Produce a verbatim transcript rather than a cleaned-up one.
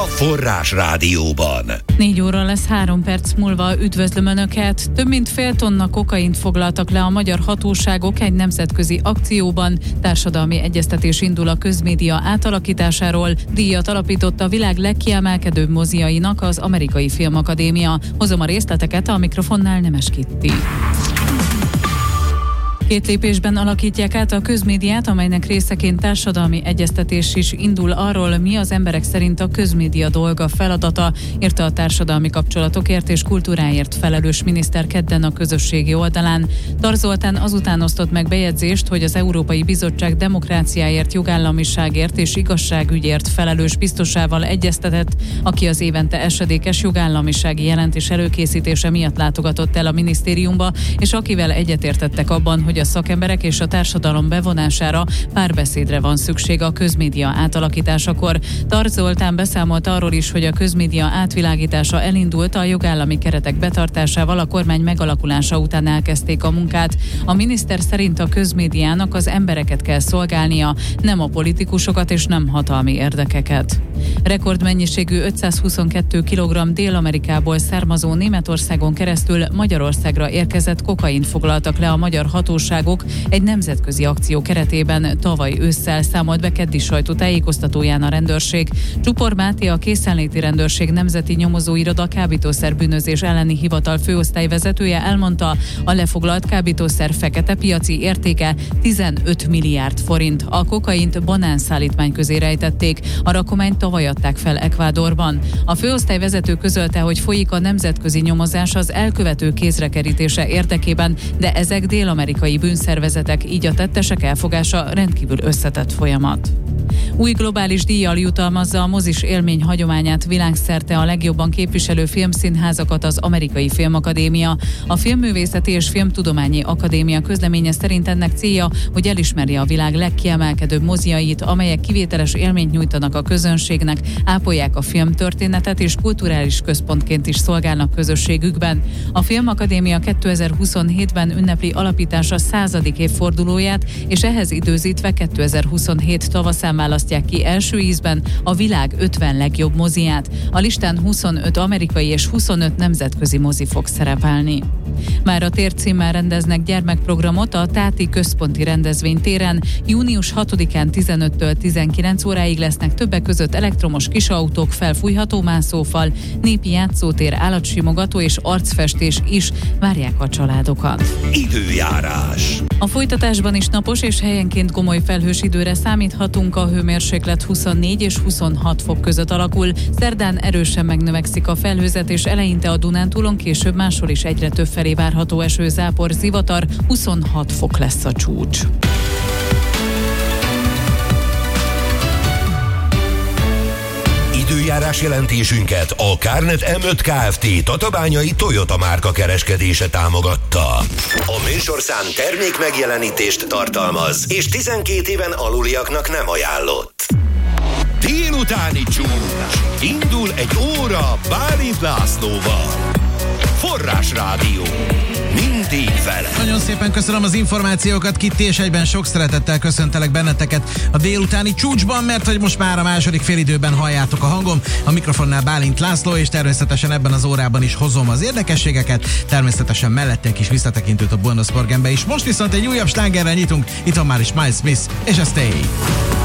Forrás Rádióban. Négy óra lesz három perc múlva. Üdvözlöm Önöket! Több mint fél tonna kokaint foglaltak le a magyar hatóságok egy nemzetközi akcióban. Társadalmi egyeztetés indul a közmédia átalakításáról. Díjat alapított a világ legkiemelkedőbb moziainak az Amerikai Filmakadémia. Hozom a részleteket, a mikrofonnál Nemes Kitti. Két lépésben alakítják át a közmédiát, amelynek részeként társadalmi egyeztetés is indul arról, mi az emberek szerint a közmédia dolga, feladata, írta a társadalmi kapcsolatokért és kultúráért felelős miniszter kedden a közösségi oldalán. Tar Zoltán azután osztott meg bejegyzést, hogy az Európai Bizottság demokráciáért, jogállamiságért és igazságügyért felelős biztosával egyeztetett, aki az évente esedékes jogállamisági jelentés előkészítése miatt látogatott el a minisztériumba, és akivel egyetértettek abban, hogy a szakemberek és a társadalom bevonására párbeszédre van szükség a közmédia átalakításakor. Tar Zoltán beszámolt arról is, hogy a közmédia átvilágítása elindult, a jogállami keretek betartásával a kormány megalakulása után elkezdték a munkát. A miniszter szerint a közmédiának az embereket kell szolgálnia, nem a politikusokat és nem hatalmi érdekeket. Rekordmennyiségű ötszázhuszonkettő kilogramm Dél-Amerikából származó, Németországon keresztül Magyarországra érkezett kokaint foglaltak le a magyar hatóságok egy nemzetközi akció keretében tavaly ősszel, számolt be keddi sajtótájékoztatóján a rendőrség. Csupor Máté, a Készenléti Rendőrség Nemzeti Nyomozóiroda kábítószerbűnözés elleni hivatal főosztályvezetője elmondta, a lefoglalt kábítószer fekete piaci értéke tizenöt milliárd forint. A kokaint banánszállítmány közé rejtették, a rakományt tavaly adták fel Ekvádorban. A főosztályvezető közölte, hogy folyik a nemzetközi nyomozás az elkövető kézrekerítése érdekében, de ezek dél-amerikai bűnszervezetek, így a tettesek elfogása rendkívül összetett folyamat. Új globális díjjal jutalmazza a mozis élmény hagyományát világszerte a legjobban képviselő filmszínházakat az Amerikai Filmakadémia. A Filmművészeti és Filmtudományi Akadémia közleménye szerint ennek célja, hogy elismerje a világ legkiemelkedőbb moziait, amelyek kivételes élményt nyújtanak a közönségnek, ápolják a filmtörténetet és kulturális központként is szolgálnak közösségükben. A Filmakadémia kétezer-huszonhétben ünnepli alapítása századik évfordulóját, és ehhez időzítve kétezer-huszonhét tavaszán választják ki első ízben a világ ötven legjobb moziát. A listán huszonöt amerikai és huszonöt nemzetközi mozi fog szerepelni. Már a Tér címmel rendeznek gyermekprogramot a Táti Központi Rendezvénytéren. június hatodikán tizenöttől tizenkilenc óráig lesznek többek között elektromos kisautók, felfújható mászófal, népi játszótér, állatsimogató és arcfestés is, várják a családokat. Időjárás. A folytatásban is napos és helyenként gomoly felhős időre számíthatunk, a hőmérséklet huszonnégy és huszonhat fok között alakul. Szerdán erősen megnövekszik a felhőzet, és eleinte a Dunántúlon, később máshol is egyre több felé várható eső, zápor, zivatar, huszonhat fok lesz a csúcs. Időjárás jelentésünket a Kárnet em öt Kft. Tatabányai Toyota márka kereskedése támogatta. A műsorszám termék megjelenítést tartalmaz, és tizenkét éven aluliaknak nem ajánlott. Délutáni csúcs. Indul egy óra Bálint Lászlóval. Forrás Rádió. Mindig vele. Nagyon szépen köszönöm az információkat, Kitti, és egyben sok szeretettel köszöntelek benneteket a délutáni csúcsban, mert hogy most már a második félidőben halljátok a hangom. A mikrofonnál Bálint László, és természetesen ebben az órában is hozom az érdekességeket, természetesen mellette egy kis visszatekintőt a Bundesborgenbe is. Most viszont egy újabb slágerrel nyitunk, itt van már is Miles Smith és a Stay.